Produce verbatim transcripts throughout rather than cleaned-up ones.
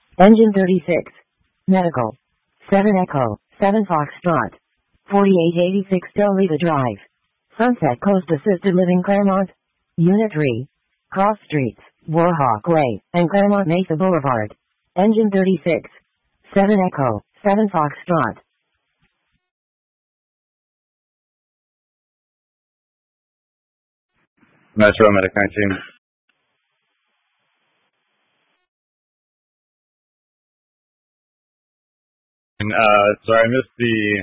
Engine thirty-six. Medical. seven Echo, seven Foxtrot. forty-eight eighty-six Delrita Drive. Sunset Coast Assisted Living Claremont. Unit three. Cross Streets, Warhawk Way, and Claremont Mesa Boulevard. Engine thirty-six. seven Echo, seven Foxtrot. Metro Medic nineteen. And, uh, sorry, I missed the...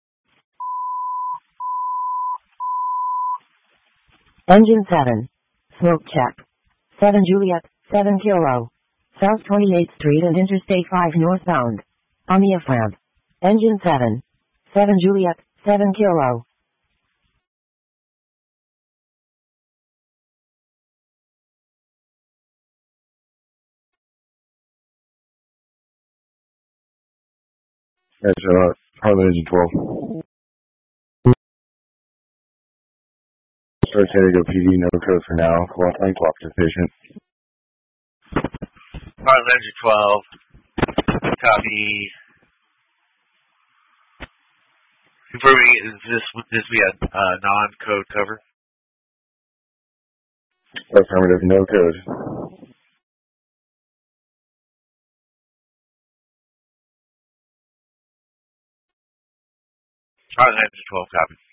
Engine seven. Smoke check. seven Juliet, seven Kilo. South twenty-eighth Street and Interstate five northbound. On the F-ramp. Engine seven. seven Juliet, seven Kilo. Metro, Harlan Engine twelve. Start San Diego P D, no code for now. Line clock to patient. Harlan Engine twelve. Copy. Confirming, is this, would this be a uh, non-code cover? Affirmative, no code. Harlan Engine twelve, copy.